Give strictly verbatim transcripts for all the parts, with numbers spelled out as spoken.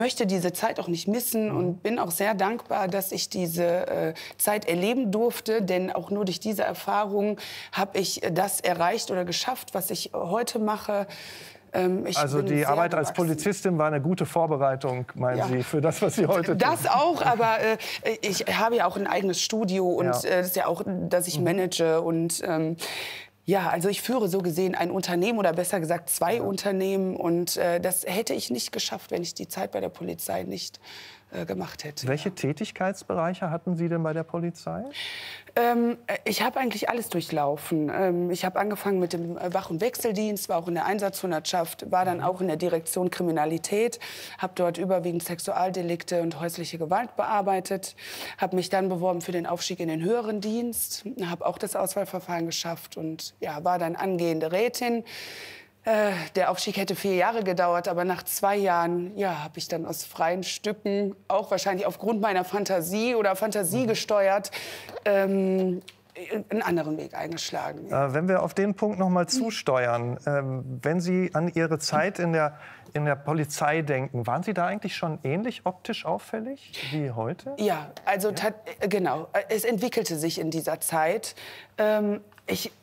möchte diese Zeit auch nicht missen und bin auch sehr dankbar, dass ich diese äh, Zeit erleben durfte. Denn auch nur durch diese Erfahrung habe ich das erreicht oder geschafft, was ich heute mache. Ähm, ich also die Arbeit als Polizistin war eine gute Vorbereitung, meinen ja. Sie, für das, was Sie heute tun? Das auch, aber äh, ich habe ja auch ein eigenes Studio und ja. äh, das ist ja auch, dass ich manage und ähm, ja, also ich führe so gesehen ein Unternehmen oder besser gesagt zwei ja. Unternehmen und äh, das hätte ich nicht geschafft, wenn ich die Zeit bei der Polizei nicht äh, gemacht hätte. Welche ja. Tätigkeitsbereiche hatten Sie denn bei der Polizei? Ähm, ich habe eigentlich alles durchlaufen. Ähm, ich habe angefangen mit dem Wach- und Wechseldienst, war auch in der Einsatzhundertschaft, war dann auch in der Direktion Kriminalität, habe dort überwiegend Sexualdelikte und häusliche Gewalt bearbeitet, habe mich dann beworben für den Aufstieg in den höheren Dienst, habe auch das Auswahlverfahren geschafft und ja, war dann angehende Rätin. Äh, der Aufstieg hätte vier Jahre gedauert, aber nach zwei Jahren ja, habe ich dann aus freien Stücken, auch wahrscheinlich aufgrund meiner Fantasie oder Fantasie gesteuert, ähm, einen anderen Weg eingeschlagen. Ja. Äh, wenn wir auf den Punkt noch mal zusteuern, ähm, wenn Sie an Ihre Zeit in der, in der Polizei denken, waren Sie da eigentlich schon ähnlich optisch auffällig wie heute? Ja, also ja? genau. Es entwickelte sich in dieser Zeit. Ähm, ich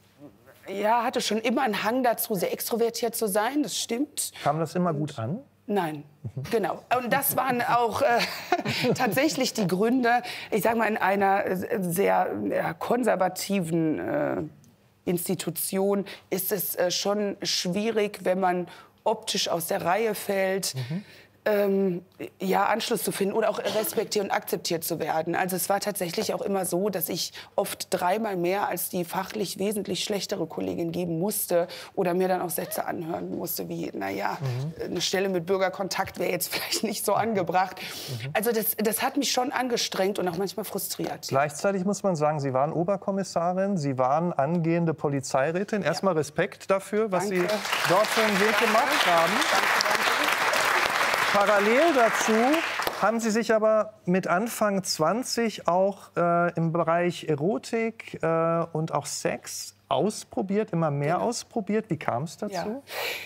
Ja, hatte schon immer einen Hang dazu, sehr extrovertiert zu sein, das stimmt. Kam das immer gut an? Nein, genau. Und das waren auch äh, tatsächlich die Gründe, ich sage mal, in einer sehr ja, konservativen äh, Institution ist es äh, schon schwierig, wenn man optisch aus der Reihe fällt, mhm. ähm, ja, Anschluss zu finden oder auch respektiert und akzeptiert zu werden. Also es war tatsächlich auch immer so, dass ich oft dreimal mehr als die fachlich wesentlich schlechtere Kollegin geben musste oder mir dann auch Sätze anhören musste wie, naja, mhm. eine Stelle mit Bürgerkontakt wäre jetzt vielleicht nicht so angebracht. Mhm. Also das, das hat mich schon angestrengt und auch manchmal frustriert. Gleichzeitig muss man sagen, Sie waren Oberkommissarin, Sie waren angehende Polizeirätin. Erstmal ja. Respekt dafür, was danke. Sie dort für einen Weg danke. gemacht haben. Danke, danke. Parallel dazu haben Sie sich aber mit Anfang zwanzig auch äh, im Bereich Erotik äh, und auch Sex ausprobiert, immer mehr ja. ausprobiert. Wie kam es dazu? Ja.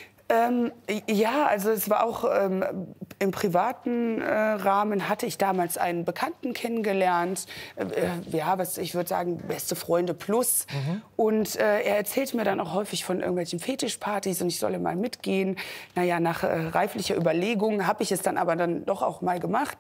Ähm, ja, also es war auch ähm, im privaten äh, Rahmen hatte ich damals einen Bekannten kennengelernt. Äh, ja, was ich würde sagen, beste Freunde plus. Mhm. Und äh, er erzählte mir dann auch häufig von irgendwelchen Fetischpartys und ich solle mal mitgehen. Naja, nach äh, reiflicher Überlegung habe ich es dann aber dann doch auch mal gemacht.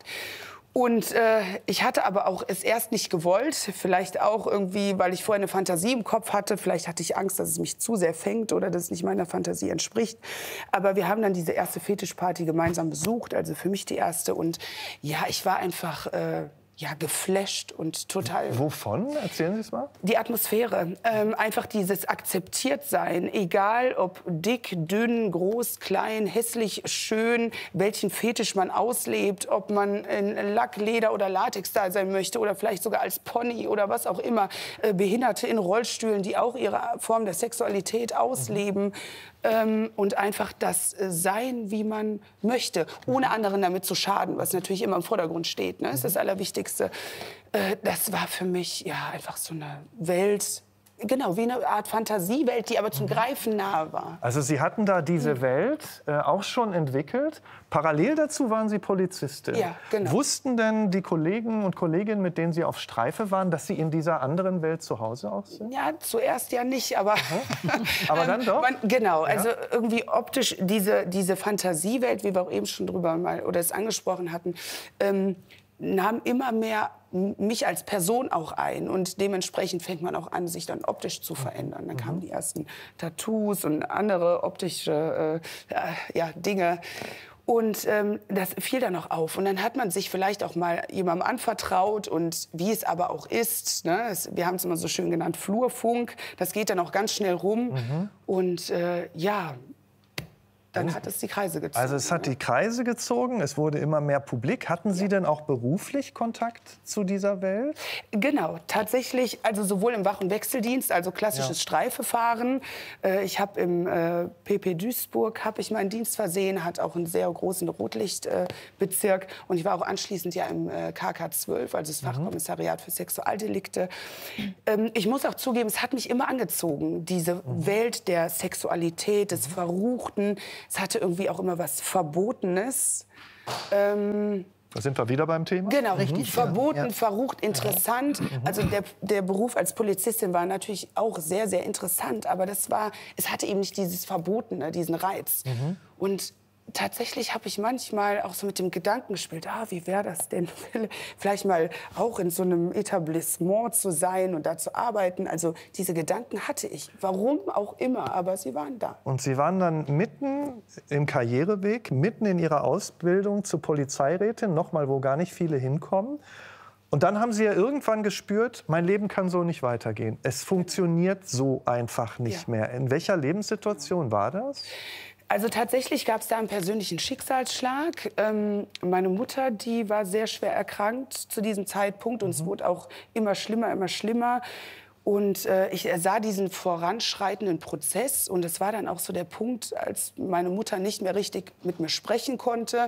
Und äh, ich hatte aber auch es erst nicht gewollt, vielleicht auch irgendwie, weil ich vorher eine Fantasie im Kopf hatte. Vielleicht hatte ich Angst, dass es mich zu sehr fängt oder dass es nicht meiner Fantasie entspricht. Aber wir haben dann diese erste Fetischparty gemeinsam besucht, also für mich die erste. Und ja, ich war einfach äh, ja, geflasht und total... Wovon? Erzählen Sie es mal. Die Atmosphäre. Ähm, einfach dieses Akzeptiertsein. Egal ob dick, dünn, groß, klein, hässlich, schön, welchen Fetisch man auslebt, ob man in Lack, Leder oder Latex da sein möchte oder vielleicht sogar als Pony oder was auch immer. Äh, Behinderte in Rollstühlen, die auch ihre Form der Sexualität ausleben. Mhm. Ähm, und einfach das äh, sein, wie man möchte, ohne anderen damit zu schaden, was natürlich immer im Vordergrund steht. Ne? Das ist das Allerwichtigste. Äh, das war für mich ja einfach so eine Welt, genau, wie eine Art Fantasiewelt, die aber zum Greifen nahe war. Also Sie hatten da diese Welt äh, auch schon entwickelt. Parallel dazu waren Sie Polizistin. Ja, genau. Wussten denn die Kollegen und Kolleginnen, mit denen Sie auf Streife waren, dass Sie in dieser anderen Welt zu Hause auch sind? Ja, zuerst ja nicht, aber... aber dann doch? Man, genau, also ja. irgendwie optisch diese, diese Fantasiewelt, wie wir auch eben schon drüber mal oder es angesprochen hatten, ähm, nahm immer mehr mich als Person auch ein. Und dementsprechend fängt man auch an, sich dann optisch zu verändern. Dann kamen die ersten Tattoos und andere optische äh, ja, Dinge. Und ähm, das fiel dann noch auf. Und dann hat man sich vielleicht auch mal jemandem anvertraut. Und wie es aber auch ist, ne, es, wir haben es immer so schön genannt, Flurfunk, das geht dann auch ganz schnell rum. Mhm. Und äh, ja... Dann hat es die Kreise gezogen. Also es hat die Kreise gezogen, es wurde immer mehr publik. Hatten Sie ja. denn auch beruflich Kontakt zu dieser Welt? Genau, tatsächlich, also sowohl im Wach- und Wechseldienst, also klassisches ja. Streifefahren. Äh, ich habe im äh, P P Duisburg habe ich meinen Dienst versehen, hat auch einen sehr großen Rotlichtbezirk. Äh, und ich war auch anschließend ja im äh, K K zwölf, also das mhm. Fachkommissariat für Sexualdelikte. Ähm, ich muss auch zugeben, es hat mich immer angezogen, diese mhm. Welt der Sexualität, des Verruchten. Es hatte irgendwie auch immer was Verbotenes. Ähm, Da sind wir wieder beim Thema. Genau, richtig. Mhm. Verboten, ja. verrucht, interessant. Mhm. Also der, der Beruf als Polizistin war natürlich auch sehr, sehr interessant. Aber das war, es hatte eben nicht dieses Verbotene, diesen Reiz. Mhm. Und tatsächlich habe ich manchmal auch so mit dem Gedanken gespielt, ah, wie wäre das denn, vielleicht mal auch in so einem Etablissement zu sein und da zu arbeiten. Also diese Gedanken hatte ich, warum auch immer, aber sie waren da. Und Sie waren dann mitten im Karriereweg, mitten in Ihrer Ausbildung zur Polizeirätin, nochmal, wo gar nicht viele hinkommen. Und dann haben Sie ja irgendwann gespürt, mein Leben kann so nicht weitergehen. Es funktioniert so einfach nicht ja. mehr. In welcher Lebenssituation war das? Also tatsächlich gab es da einen persönlichen Schicksalsschlag. Ähm, meine Mutter, die war sehr schwer erkrankt zu diesem Zeitpunkt. Und mhm. es wurde auch immer schlimmer, immer schlimmer. Und äh, ich sah diesen voranschreitenden Prozess. Und es war dann auch so der Punkt, als meine Mutter nicht mehr richtig mit mir sprechen konnte.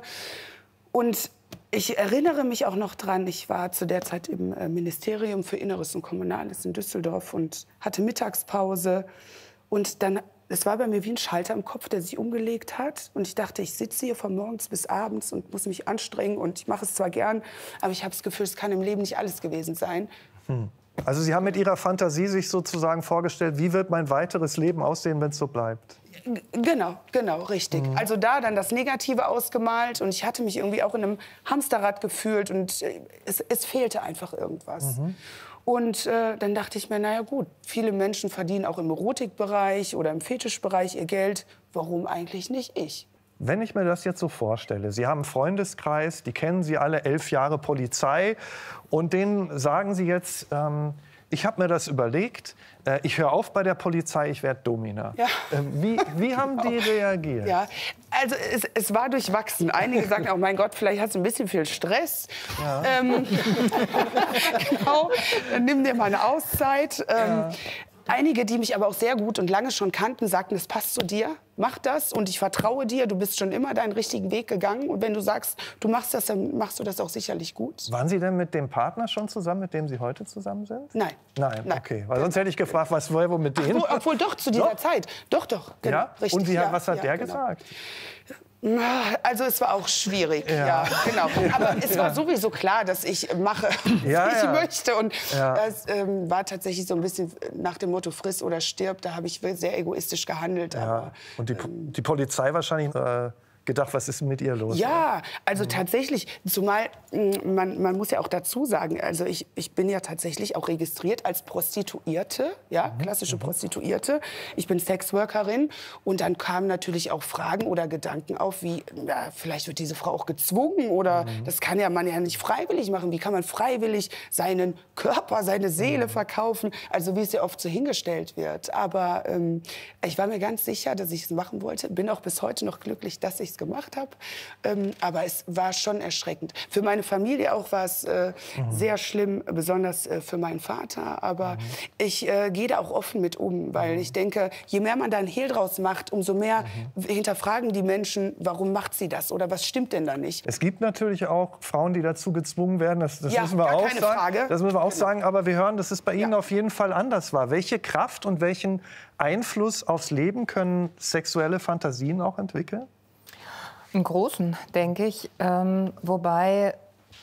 Und ich erinnere mich auch noch dran, ich war zu der Zeit im äh, Ministerium für Inneres und Kommunales in Düsseldorf und hatte Mittagspause. Und dann es war bei mir wie ein Schalter im Kopf, der sich umgelegt hat. Und ich dachte, ich sitze hier von morgens bis abends und muss mich anstrengen. Und ich mache es zwar gern, aber ich habe das Gefühl, es kann im Leben nicht alles gewesen sein. Hm. Also Sie haben mit Ihrer Fantasie sich sozusagen vorgestellt, wie wird mein weiteres Leben aussehen, wenn es so bleibt? G genau, genau, richtig. Mhm. Also da dann das Negative ausgemalt. Und ich hatte mich irgendwie auch in einem Hamsterrad gefühlt. Und es, es fehlte einfach irgendwas. Mhm. Und äh, dann dachte ich mir, naja gut, viele Menschen verdienen auch im Erotikbereich oder im Fetischbereich ihr Geld. Warum eigentlich nicht ich? Wenn ich mir das jetzt so vorstelle, Sie haben einen Freundeskreis, die kennen Sie alle, elf Jahre Polizei. Und denen sagen Sie jetzt, ähm, ich habe mir das überlegt, äh, ich höre auf bei der Polizei, ich werde Domina. Ja. Äh, wie, wie haben die reagiert? Ja, also es, es war durchwachsen. Einige sagten, oh mein Gott, vielleicht hast du ein bisschen viel Stress. Ja. Ähm, genau, nimm dir mal eine Auszeit. Ähm, ja. Einige, die mich aber auch sehr gut und lange schon kannten, sagten, es passt zu dir, mach das und ich vertraue dir, du bist schon immer deinen richtigen Weg gegangen und wenn du sagst, du machst das, dann machst du das auch sicherlich gut. Waren Sie denn mit dem Partner schon zusammen, mit dem Sie heute zusammen sind? Nein. Nein, Nein. Okay, weil sonst hätte ich gefragt, was war wo mit denen? Obwohl, obwohl doch, zu dieser doch? Zeit. Doch, doch, genau, ja? richtig. Und wie, ja, was hat ja, der genau. gesagt? Also es war auch schwierig, ja, ja genau. Aber es war sowieso klar, dass ich mache, was ja, ich ja. möchte. Und ja. das ähm, war tatsächlich so ein bisschen nach dem Motto friss oder stirb. Da habe ich sehr egoistisch gehandelt. Ja. Aber, und die, ähm, die Polizei wahrscheinlich äh, gedacht, was ist mit ihr los? Ja, also mhm. tatsächlich, zumal man, man muss ja auch dazu sagen, also ich, ich bin ja tatsächlich auch registriert als Prostituierte, ja, mhm. klassische mhm. Prostituierte. Ich bin Sexworkerin und dann kamen natürlich auch Fragen oder Gedanken auf, wie, na, vielleicht wird diese Frau auch gezwungen oder mhm. das kann ja man ja nicht freiwillig machen. Wie kann man freiwillig seinen Körper, seine Seele mhm. verkaufen? Also wie es ja oft so hingestellt wird. Aber ähm, ich war mir ganz sicher, dass ich es machen wollte. Bin auch bis heute noch glücklich, dass ich gemacht habe, ähm, aber es war schon erschreckend. Für meine Familie auch war es äh, mhm. sehr schlimm, besonders äh, für meinen Vater, aber mhm. ich äh, gehe da auch offen mit um, weil mhm. ich denke, je mehr man da einen Hehl draus macht, umso mehr mhm. hinterfragen die Menschen, warum macht sie das oder was stimmt denn da nicht. Es gibt natürlich auch Frauen, die dazu gezwungen werden, das, das ja, müssen wir gar auch keine sagen. Frage. Das müssen wir auch genau. sagen, aber wir hören, dass es bei Ihnen ja. auf jeden Fall anders war. Welche Kraft und welchen Einfluss aufs Leben können sexuelle Fantasien auch entwickeln? Im Großen, denke ich. Ähm, wobei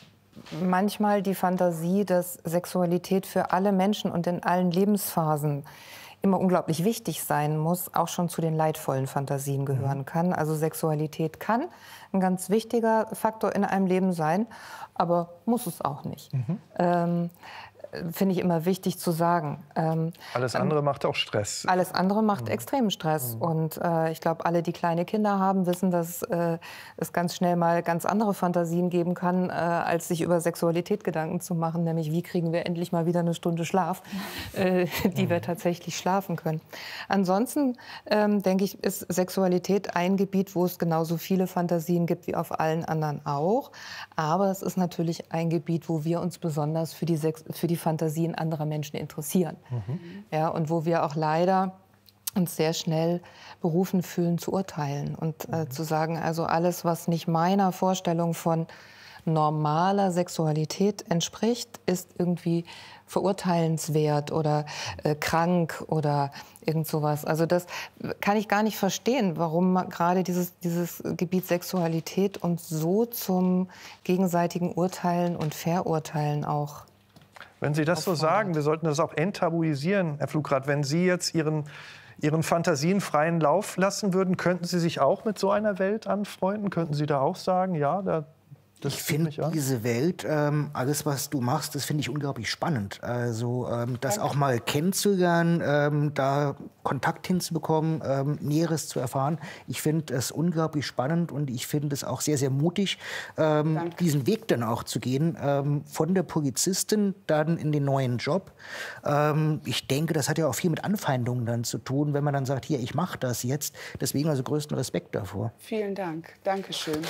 manchmal die Fantasie, dass Sexualität für alle Menschen und in allen Lebensphasen immer unglaublich wichtig sein muss, auch schon zu den leidvollen Fantasien gehören mhm. kann. Also Sexualität kann ein ganz wichtiger Faktor in einem Leben sein, aber muss es auch nicht. Mhm. Ähm, finde ich immer wichtig zu sagen. Ähm, alles andere ähm, macht auch Stress. Alles andere macht mhm. extremen Stress. Mhm. Und äh, ich glaube, alle, die kleine Kinder haben, wissen, dass äh, es ganz schnell mal ganz andere Fantasien geben kann, äh, als sich über Sexualität Gedanken zu machen. Nämlich, wie kriegen wir endlich mal wieder eine Stunde Schlaf, äh, die mhm. wir tatsächlich schlafen können. Ansonsten, ähm, denke ich, ist Sexualität ein Gebiet, wo es genauso viele Fantasien gibt wie auf allen anderen auch. Aber es ist natürlich ein Gebiet, wo wir uns besonders für die, Sex für die Fantasien anderer Menschen interessieren. Mhm. Ja, und wo wir auch leider uns sehr schnell berufen fühlen zu urteilen und äh, mhm. zu sagen, also alles, was nicht meiner Vorstellung von normaler Sexualität entspricht, ist irgendwie verurteilenswert oder äh, krank oder irgend sowas. Also das kann ich gar nicht verstehen, warum gerade dieses, dieses Gebiet Sexualität uns so zum gegenseitigen Urteilen und Verurteilen auch. Wenn Sie das so sagen, wir sollten das auch enttabuisieren, Herr Pflugrath. Wenn Sie jetzt Ihren, Ihren Fantasien freien Lauf lassen würden, könnten Sie sich auch mit so einer Welt anfreunden? Könnten Sie da auch sagen, ja, da, das ich finde diese Welt, ähm, alles was du machst, das finde ich unglaublich spannend. Also ähm, das auch mal kennenzulernen, ähm, da Kontakt hinzubekommen, ähm, Näheres zu erfahren. Ich finde es unglaublich spannend und ich finde es auch sehr, sehr mutig, ähm, diesen Weg dann auch zu gehen, ähm, von der Polizistin dann in den neuen Job. Ähm, ich denke, das hat ja auch viel mit Anfeindungen dann zu tun, wenn man dann sagt, hier, ich mache das jetzt. Deswegen also größten Respekt davor. Vielen Dank. Dankeschön.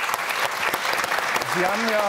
Sie haben, ja,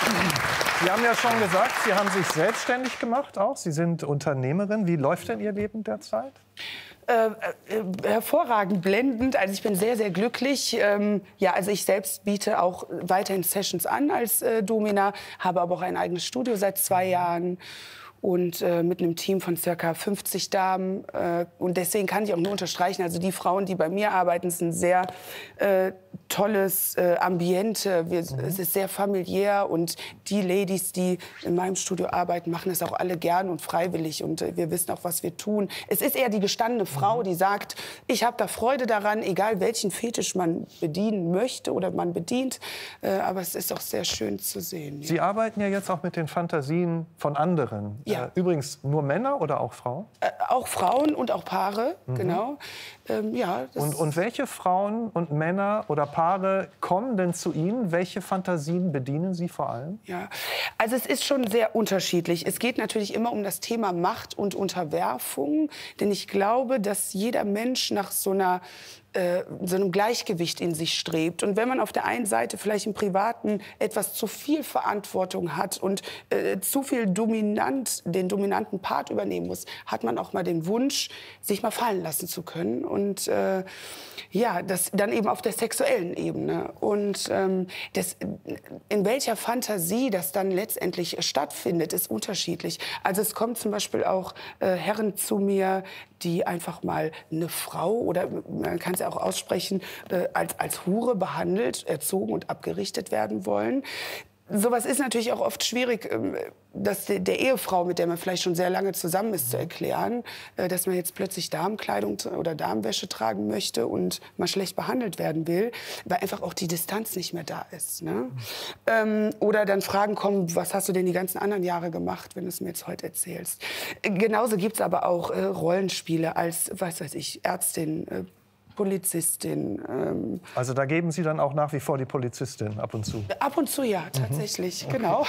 Sie haben ja schon gesagt, Sie haben sich selbstständig gemacht auch. Sie sind Unternehmerin. Wie läuft denn Ihr Leben derzeit? Äh, äh, hervorragend, blendend. Also ich bin sehr, sehr glücklich. Ähm, ja, also ich selbst biete auch weiterhin Sessions an als äh, Domina, habe aber auch ein eigenes Studio seit zwei Jahren. Und äh, mit einem Team von circa fünfzig Damen. Äh, und deswegen kann ich auch nur unterstreichen, also die Frauen, die bei mir arbeiten, sind ein sehr äh, tolles äh, Ambiente. Wir, mhm. Es ist sehr familiär. Und die Ladies, die in meinem Studio arbeiten, machen es auch alle gern und freiwillig. Und äh, wir wissen auch, was wir tun. Es ist eher die gestandene Frau, mhm. die sagt, ich habe da Freude daran, egal welchen Fetisch man bedienen möchte oder man bedient. Äh, aber es ist auch sehr schön zu sehen. Ja. Sie arbeiten ja jetzt auch mit den Fantasien von anderen. Ja. Äh, übrigens nur Männer oder auch Frauen? Äh, auch Frauen und auch Paare, mhm. genau. Ähm, ja, das und, und welche Frauen und Männer oder Paare kommen denn zu Ihnen? Welche Fantasien bedienen Sie vor allem? Ja, also es ist schon sehr unterschiedlich. Es geht natürlich immer um das Thema Macht und Unterwerfung. Denn ich glaube, dass jeder Mensch nach so einer äh, so einem Gleichgewicht in sich strebt. Und wenn man auf der einen Seite vielleicht im Privaten etwas zu viel Verantwortung hat und äh, zu viel dominant, den dominanten Part übernehmen muss, hat man auch mal den Wunsch, sich mal fallen lassen zu können. Und äh, ja, das dann eben auf der sexuellen Ebene. Und ähm, das, in welcher Fantasie das dann letztendlich stattfindet, ist unterschiedlich. Also es kommen zum Beispiel auch äh, Herren zu mir, die einfach mal eine Frau, oder man kann es ja auch aussprechen, äh, als, als Hure behandelt, erzogen und abgerichtet werden wollen. Sowas ist natürlich auch oft schwierig, das der Ehefrau, mit der man vielleicht schon sehr lange zusammen ist, zu erklären, dass man jetzt plötzlich Damenkleidung oder Damenwäsche tragen möchte und mal schlecht behandelt werden will, weil einfach auch die Distanz nicht mehr da ist. Ne? Mhm. Ähm, oder dann Fragen kommen, was hast du denn die ganzen anderen Jahre gemacht, wenn du es mir jetzt heute erzählst. Genauso gibt es aber auch äh, Rollenspiele als, was weiß ich, Ärztin, äh, Polizistin. Ähm also da geben Sie dann auch nach wie vor die Polizistin ab und zu? Ab und zu, ja, tatsächlich, mhm. genau.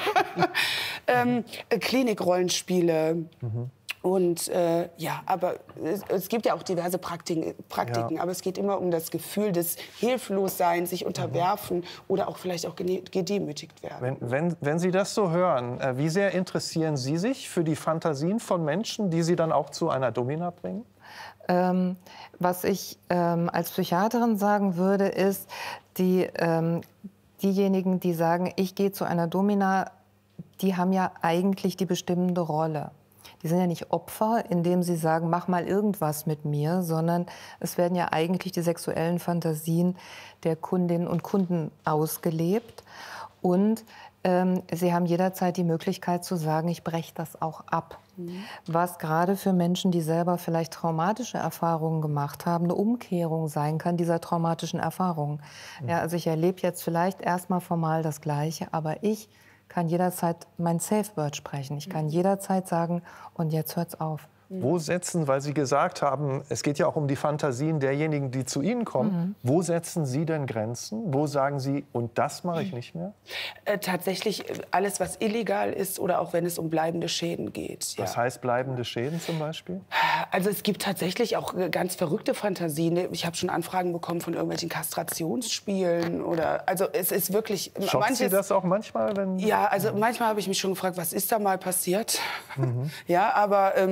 ähm, Klinikrollenspiele. Mhm. Und äh, ja, aber es, es gibt ja auch diverse Praktiken, Praktiken ja. aber es geht immer um das Gefühl des Hilflosseins, sich unterwerfen mhm. oder auch vielleicht auch gedemütigt werden. Wenn, wenn, wenn Sie das so hören, äh, wie sehr interessieren Sie sich für die Fantasien von Menschen, die Sie dann auch zu einer Domina bringen? Ähm, was ich ähm, als Psychiaterin sagen würde, ist, die, ähm, diejenigen, die sagen, ich gehe zu einer Domina, die haben ja eigentlich die bestimmende Rolle. Die sind ja nicht Opfer, indem sie sagen, mach mal irgendwas mit mir, sondern es werden ja eigentlich die sexuellen Fantasien der Kundinnen und Kunden ausgelebt. Und ähm, sie haben jederzeit die Möglichkeit zu sagen, ich breche das auch ab. Mhm. Was gerade für Menschen, die selber vielleicht traumatische Erfahrungen gemacht haben, eine Umkehrung sein kann dieser traumatischen Erfahrungen. Mhm. Ja, also ich erlebe jetzt vielleicht erstmal formal das Gleiche, aber ich kann jederzeit mein Safe Word sprechen. Ich kann jederzeit sagen, und jetzt hört's auf. Wo setzen, weil Sie gesagt haben, es geht ja auch um die Fantasien derjenigen, die zu Ihnen kommen, mhm. wo setzen Sie denn Grenzen? Wo sagen Sie, und das mache ich nicht mehr? Äh, tatsächlich alles, was illegal ist oder auch wenn es um bleibende Schäden geht. Ja. Was heißt bleibende Schäden zum Beispiel? Also es gibt tatsächlich auch ganz verrückte Fantasien. Ich habe schon Anfragen bekommen von irgendwelchen Kastrationsspielen oder, also es ist wirklich... Schockt manches, Sie das auch manchmal? Wenn ja, also manchmal habe ich mich schon gefragt, was ist da mal passiert? Mhm. Ja, aber... Ähm,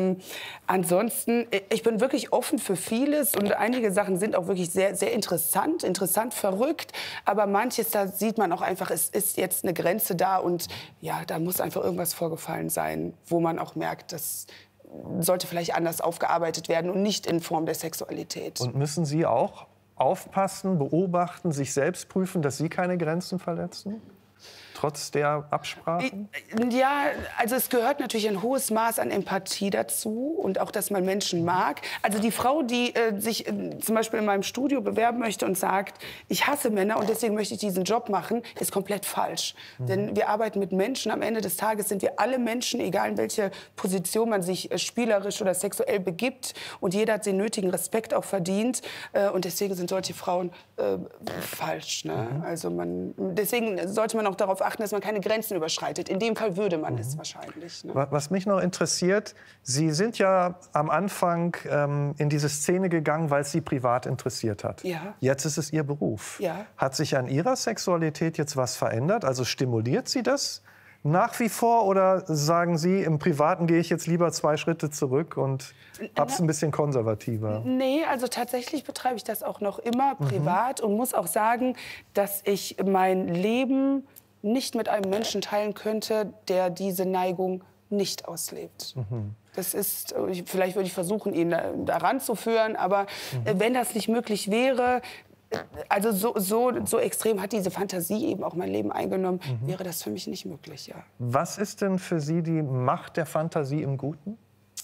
Ansonsten, ich bin wirklich offen für vieles und einige Sachen sind auch wirklich sehr, sehr interessant, interessant, verrückt. Aber manches, da sieht man auch einfach, es ist jetzt eine Grenze da und ja, da muss einfach irgendwas vorgefallen sein, wo man auch merkt, das sollte vielleicht anders aufgearbeitet werden und nicht in Form der Sexualität. Und müssen Sie auch aufpassen, beobachten, sich selbst prüfen, dass Sie keine Grenzen verletzen? Trotz der Absprachen? Ja, also es gehört natürlich ein hohes Maß an Empathie dazu und auch, dass man Menschen mag. Also die Frau, die äh, sich äh, zum Beispiel in meinem Studio bewerben möchte und sagt, ich hasse Männer und deswegen möchte ich diesen Job machen, ist komplett falsch. Mhm. Denn wir arbeiten mit Menschen. Am Ende des Tages sind wir alle Menschen, egal in welche Position man sich äh, spielerisch oder sexuell begibt. Und jeder hat den nötigen Respekt auch verdient. Äh, und deswegen sind solche Frauen äh, falsch. Ne? Mhm. Also man, deswegen sollte man auch darauf achten, dass man keine Grenzen überschreitet. In dem Fall würde man mhm. es wahrscheinlich. Ne? Was mich noch interessiert, Sie sind ja am Anfang ähm, in diese Szene gegangen, weil es Sie privat interessiert hat. Ja. Jetzt ist es Ihr Beruf. Ja. Hat sich an Ihrer Sexualität jetzt was verändert? Also stimuliert Sie das nach wie vor oder sagen Sie, im Privaten gehe ich jetzt lieber zwei Schritte zurück und hab's ein bisschen konservativer? Nee, also tatsächlich betreibe ich das auch noch immer privat mhm. und muss auch sagen, dass ich mein Leben nicht mit einem Menschen teilen könnte, der diese Neigung nicht auslebt. Mhm. Das ist, vielleicht würde ich versuchen, ihn daran zu führen, aber mhm. wenn das nicht möglich wäre, also so, so, so extrem hat diese Fantasie eben auch mein Leben eingenommen, mhm. wäre das für mich nicht möglich, ja. Was ist denn für Sie die Macht der Fantasie im Guten?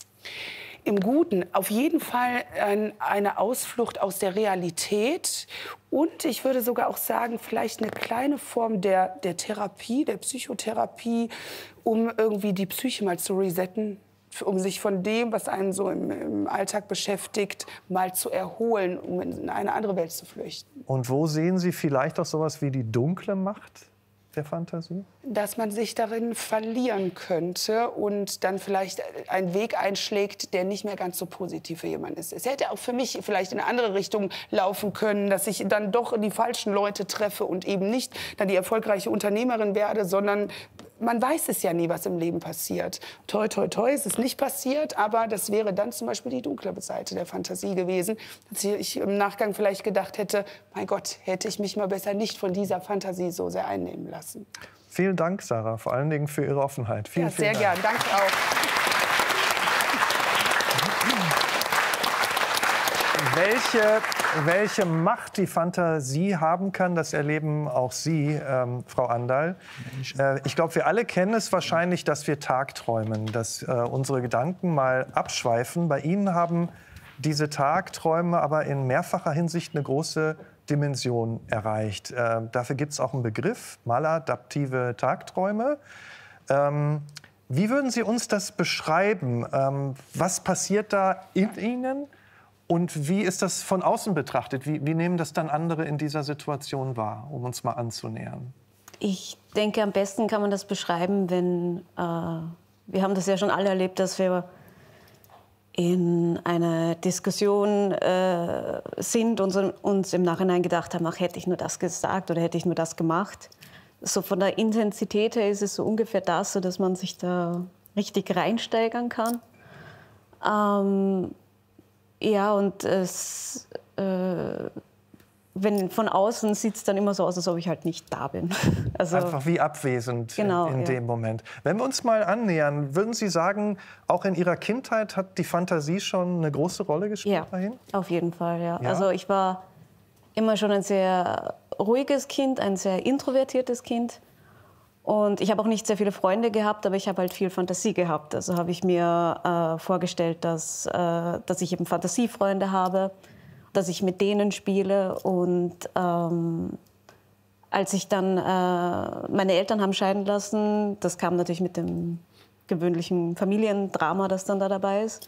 Im Guten auf jeden Fall ein, eine Ausflucht aus der Realität und ich würde sogar auch sagen, vielleicht eine kleine Form der, der Therapie, der Psychotherapie, um irgendwie die Psyche mal zu resetten, um sich von dem, was einen so im, im Alltag beschäftigt, mal zu erholen, um in eine andere Welt zu flüchten. Und wo sehen Sie vielleicht auch sowas wie die dunkle Macht der Fantasie? Dass man sich darin verlieren könnte und dann vielleicht einen Weg einschlägt, der nicht mehr ganz so positiv für jemanden ist. Es hätte auch für mich vielleicht in eine andere Richtung laufen können, dass ich dann doch die falschen Leute treffe und eben nicht dann die erfolgreiche Unternehmerin werde, sondern man weiß es ja nie, was im Leben passiert. Toi, toi, toi, es ist nicht passiert, aber das wäre dann zum Beispiel die dunkle Seite der Fantasie gewesen, dass ich im Nachgang vielleicht gedacht hätte, mein Gott, hätte ich mich mal besser nicht von dieser Fantasie so sehr einnehmen lassen. Vielen Dank, Sarah, vor allen Dingen für Ihre Offenheit. Vielen, ja, sehr vielen Dank. gern. Danke auch. Welche, welche Macht die Fantasie haben kann, das erleben auch Sie, ähm, Frau Anderl. Äh, ich glaube, wir alle kennen es wahrscheinlich, dass wir tagträumen, dass äh, unsere Gedanken mal abschweifen. Bei Ihnen haben diese Tagträume aber in mehrfacher Hinsicht eine große Dimension erreicht. Äh, dafür gibt es auch einen Begriff, maladaptive Tagträume. Ähm, wie würden Sie uns das beschreiben? Ähm, was passiert da in Ihnen? Und wie ist das von außen betrachtet? Wie, wie nehmen das dann andere in dieser Situation wahr, um uns mal anzunähern? Ich denke, am besten kann man das beschreiben, wenn, äh, wir haben das ja schon alle erlebt, dass wir in einer Diskussion äh, sind und uns im Nachhinein gedacht haben, ach, hätte ich nur das gesagt oder hätte ich nur das gemacht. So von der Intensität her ist es so ungefähr das, so dass man sich da richtig reinsteigern kann. Ähm, Ja, und es, äh, wenn von außen sieht es dann immer so aus, als ob ich halt nicht da bin. Also, einfach wie abwesend genau, in, in ja. dem Moment. Wenn wir uns mal annähern, würden Sie sagen, auch in Ihrer Kindheit hat die Fantasie schon eine große Rolle gespielt ja, dahin? Auf jeden Fall, ja. ja. Also ich war immer schon ein sehr ruhiges Kind, ein sehr introvertiertes Kind. Und ich habe auch nicht sehr viele Freunde gehabt, aber ich habe halt viel Fantasie gehabt. Also habe ich mir äh, vorgestellt, dass, äh, dass ich eben Fantasiefreunde habe, dass ich mit denen spiele. Und ähm, als ich dann, äh, meine Eltern haben scheiden lassen, das kam natürlich mit dem gewöhnlichen Familiendrama, das dann da dabei ist.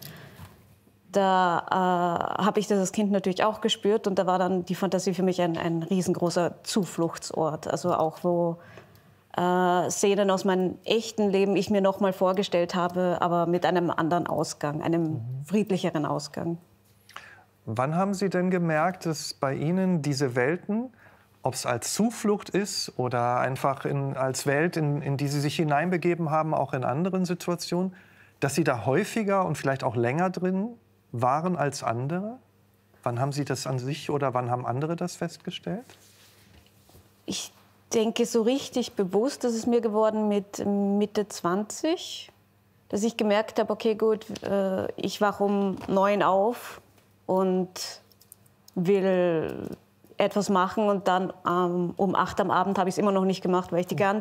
Da äh, habe ich das als Kind natürlich auch gespürt und da war dann die Fantasie für mich ein, ein riesengroßer Zufluchtsort. Also auch wo Äh, Szenen aus meinem echten Leben ich mir noch mal vorgestellt habe, aber mit einem anderen Ausgang, einem mhm. friedlicheren Ausgang. Wann haben Sie denn gemerkt, dass bei Ihnen diese Welten, ob es als Zuflucht ist oder einfach in, als Welt, in, in die Sie sich hineinbegeben haben, auch in anderen Situationen, dass Sie da häufiger und vielleicht auch länger drin waren als andere? Wann haben Sie das an sich oder wann haben andere das festgestellt? Ich denke, so richtig bewusst ist es mir geworden mit Mitte zwanzig, dass ich gemerkt habe, okay, gut, äh, ich wache um neun auf und will etwas machen und dann ähm, um acht am Abend habe ich es immer noch nicht gemacht, weil ich die ganze